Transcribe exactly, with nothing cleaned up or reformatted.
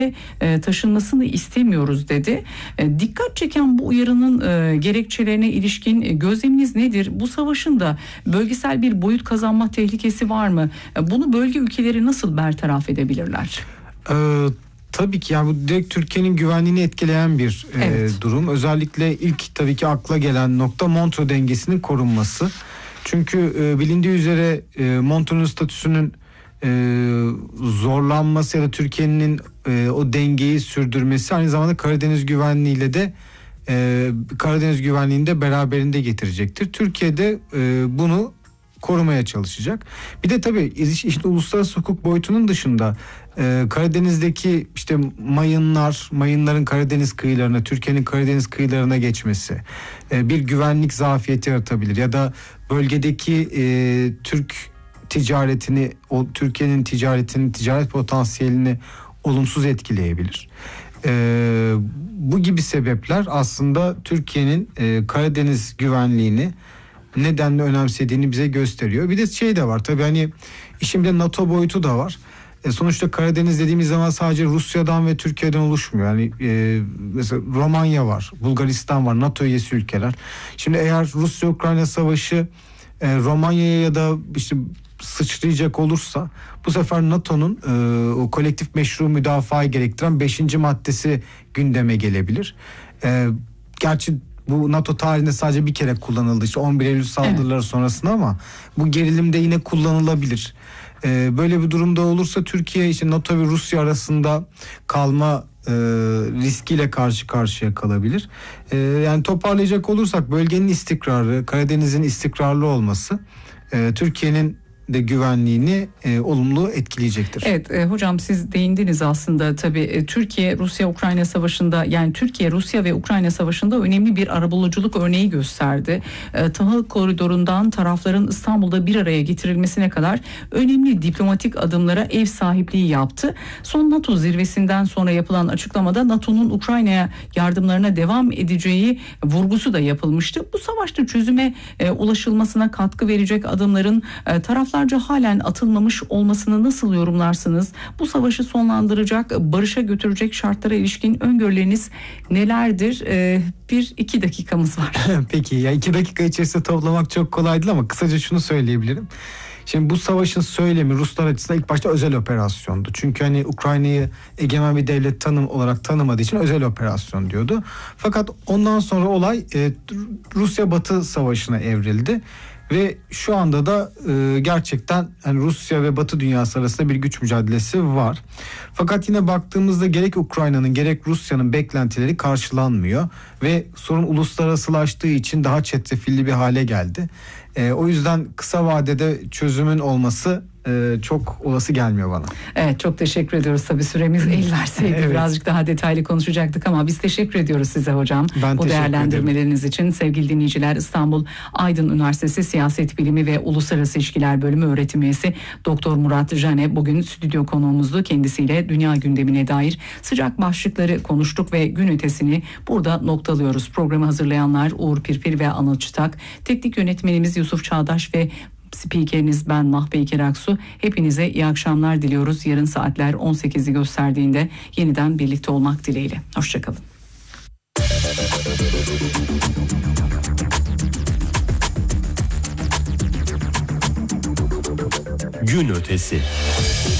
e, taşınmasını istemiyoruz dedi. E, dikkat çeken bu uyarının e, gerekçelerine ilişkin e, gözleminiz nedir? Bu savaşın da bölgesel bir boyut kazanma tehlikesi var mı? E, bunu bölge ülkeleri nasıl bertaraf edebilirler? Ee, tabii ki yani bu direkt Türkiye'nin güvenliğini etkileyen bir Evet. e, durum. Özellikle ilk tabii ki akla gelen nokta Montreux dengesinin korunması. Çünkü e, bilindiği üzere e, Montreux'un statüsünün e, zorlanması ya da Türkiye'nin e, o dengeyi sürdürmesi aynı zamanda Karadeniz güvenliğiyle de e, Karadeniz güvenliğini de beraberinde getirecektir. Türkiye'de e, bunu korumaya çalışacak. Bir de tabii işte uluslararası hukuk boyutunun dışında e, Karadeniz'deki işte mayınlar, mayınların Karadeniz kıyılarına, Türkiye'nin Karadeniz kıyılarına geçmesi e, bir güvenlik zafiyeti yaratabilir ya da bölgedeki e, Türk ticaretini, o Türkiye'nin ticaretinin ticaret potansiyelini olumsuz etkileyebilir. E, bu gibi sebepler aslında Türkiye'nin e, Karadeniz güvenliğini nedenle önemsediğini bize gösteriyor. Bir de şey de var tabii, hani işin bir de NATO boyutu da var. E sonuçta Karadeniz dediğimiz zaman sadece Rusya'dan ve Türkiye'den oluşmuyor. Yani e, mesela Romanya var, Bulgaristan var, NATO üyesi ülkeler. Şimdi eğer Rusya-Ukrayna savaşı e, Romanya'ya ya da işte sıçrayacak olursa bu sefer NATO'nun e, o kolektif meşru müdafaa gerektiren beşinci maddesi gündeme gelebilir. E, gerçi bu NATO tarihinde sadece bir kere kullanıldı, işte on bir Eylül saldırıları evet. sonrasında, ama bu gerilimde yine kullanılabilir. Ee, böyle bir durumda olursa Türkiye işte NATO ve Rusya arasında kalma e, riskiyle karşı karşıya kalabilir. E, yani toparlayacak olursak bölgenin istikrarı, Karadeniz'in istikrarlı olması e, Türkiye'nin de güvenliğini e, olumlu etkileyecektir. Evet e, hocam, siz değindiniz aslında tabii e, Türkiye Rusya-Ukrayna savaşında, yani Türkiye Rusya ve Ukrayna savaşında önemli bir arabuluculuk örneği gösterdi. E, tahıl koridorundan tarafların İstanbul'da bir araya getirilmesine kadar önemli diplomatik adımlara ev sahipliği yaptı. Son NATO zirvesinden sonra yapılan açıklamada NATO'nun Ukrayna'ya yardımlarına devam edeceği vurgusu da yapılmıştı. Bu savaşta çözüme e, ulaşılmasına katkı verecek adımların e, taraflar halen atılmamış olmasını nasıl yorumlarsınız? Bu savaşı sonlandıracak, barışa götürecek şartlara ilişkin öngörüleriniz nelerdir? Ee, bir iki dakikamız var. Peki, ya iki dakika içerisinde toplamak çok kolay değil ama kısaca şunu söyleyebilirim. Şimdi bu savaşın söylemi Ruslar açısından ilk başta özel operasyondu. Çünkü hani Ukrayna'yı egemen bir devlet tanım olarak tanımadığı için özel operasyon diyordu. Fakat ondan sonra olay e, Rusya-Batı savaşına evrildi. Ve şu anda da e, gerçekten yani Rusya ve Batı dünyası arasında bir güç mücadelesi var. Fakat yine baktığımızda gerek Ukrayna'nın gerek Rusya'nın beklentileri karşılanmıyor. Ve sorun uluslararasılaştığı için daha çetrefilli bir hale geldi. E, o yüzden kısa vadede çözümün olması e, çok olası gelmiyor bana. Evet, çok teşekkür ediyoruz. Tabii süremiz el verseydi evet. birazcık daha detaylı konuşacaktık ama biz teşekkür ediyoruz size hocam. Ben bu değerlendirmeleriniz için. Sevgili dinleyiciler, İstanbul Aydın Üniversitesi Siyaset Bilimi ve Uluslararası İlişkiler Bölümü öğretim üyesi Doktor Murat Jane bugün stüdyo konuğumuzdu. Kendisiyle dünya gündemine dair sıcak başlıkları konuştuk ve gün ötesini burada noktalıyoruz. Programı hazırlayanlar Uğur Pirpir ve Anıl Çıtak, teknik yönetmenimiz Yusuf Çağdaş ve spikeriniz ben Mahve İker Aksu. Hepinize iyi akşamlar diliyoruz. Yarın saatler on sekizi gösterdiğinde yeniden birlikte olmak dileğiyle. Hoşçakalın. Gün ötesi.